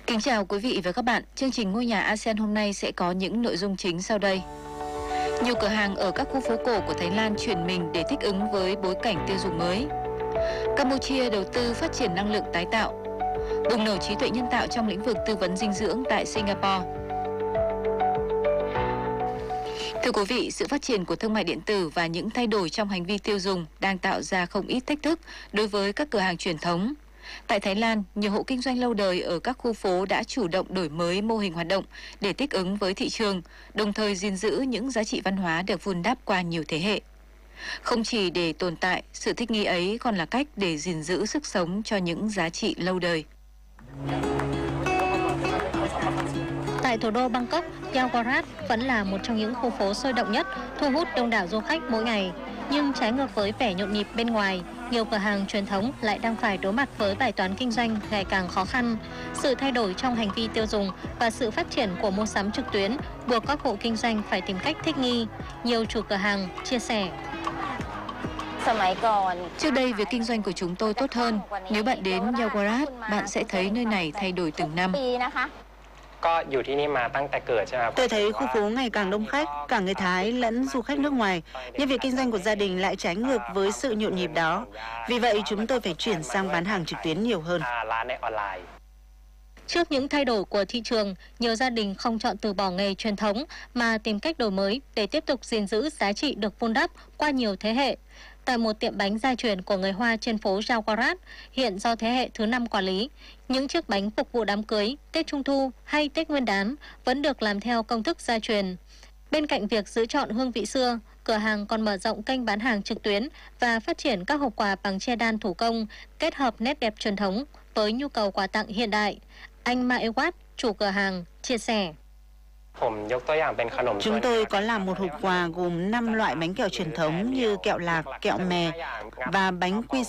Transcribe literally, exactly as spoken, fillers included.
Kính chào quý vị và các bạn. Chương trình Ngôi nhà a sê an hôm nay sẽ có những nội dung chính sau đây. Nhiều cửa hàng ở các khu phố cổ của Thái Lan chuyển mình để thích ứng với bối cảnh tiêu dùng mới. Campuchia đầu tư phát triển năng lượng tái tạo. Bùng nổ trí tuệ nhân tạo trong lĩnh vực tư vấn dinh dưỡng tại Singapore. Thưa quý vị, sự phát triển của thương mại điện tử và những thay đổi trong hành vi tiêu dùng đang tạo ra không ít thách thức đối với các cửa hàng truyền thống. Tại Thái Lan, nhiều hộ kinh doanh lâu đời ở các khu phố đã chủ động đổi mới mô hình hoạt động để thích ứng với thị trường, đồng thời gìn giữ những giá trị văn hóa được vun đắp qua nhiều thế hệ. Không chỉ để tồn tại, sự thích nghi ấy còn là cách để gìn giữ sức sống cho những giá trị lâu đời. Tại thủ đô Bangkok, Yaowarat vẫn là một trong những khu phố sôi động nhất, thu hút đông đảo du khách mỗi ngày. Nhưng trái ngược với vẻ nhộn nhịp bên ngoài, nhiều cửa hàng truyền thống lại đang phải đối mặt với bài toán kinh doanh ngày càng khó khăn. Sự thay đổi trong hành vi tiêu dùng và sự phát triển của mua sắm trực tuyến buộc các hộ kinh doanh phải tìm cách thích nghi. Nhiều chủ cửa hàng chia sẻ. Trước đây, việc kinh doanh của chúng tôi tốt hơn. Nếu bạn đến Yaowarat, bạn sẽ thấy nơi này thay đổi từng năm. Tôi thấy khu phố ngày càng đông khách, cả người Thái lẫn du khách nước ngoài, nhưng việc kinh doanh của gia đình lại trái ngược với sự nhộn nhịp đó. Vì vậy, chúng tôi phải chuyển sang bán hàng trực tuyến nhiều hơn. Trước những thay đổi của thị trường, nhiều gia đình không chọn từ bỏ nghề truyền thống mà tìm cách đổi mới để tiếp tục gìn giữ giá trị được vun đắp qua nhiều thế hệ. Tại một tiệm bánh gia truyền của người Hoa trên phố Yaowarat, hiện do thế hệ thứ năm quản lý, những chiếc bánh phục vụ đám cưới, Tết Trung thu hay Tết Nguyên đán vẫn được làm theo công thức gia truyền. Bên cạnh việc giữ chọn hương vị xưa, cửa hàng còn mở rộng kênh bán hàng trực tuyến và phát triển các hộp quà bằng tre đan thủ công, kết hợp nét đẹp truyền thống với nhu cầu quà tặng hiện đại. Anh Ma Ewat, chủ cửa hàng, chia sẻ. Chúng tôi có làm một hộp quà gồm năm loại bánh kẹo truyền thống như kẹo lạc, kẹo mè và bánh quy